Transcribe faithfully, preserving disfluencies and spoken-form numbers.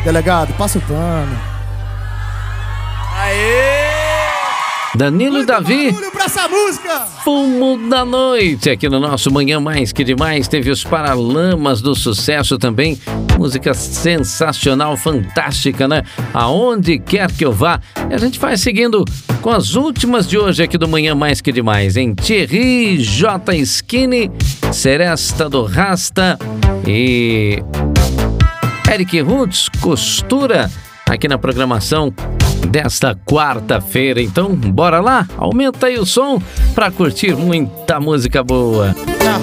Delegado, passa o pano. Aê! Danilo e Davi, Pra essa música. Fumo da Noite, aqui no nosso Manhã Mais Que Demais. Teve os Paralamas do Sucesso também, música sensacional, fantástica, né? Aonde quer que eu vá. E a gente vai seguindo com as últimas de hoje aqui do Manhã Mais Que Demais, em Thierry, J. Skinny, Seresta do Rasta e Eric Roots, Costura, aqui na programação desta quarta-feira. Então, bora lá? Aumenta aí o som para curtir muita música boa.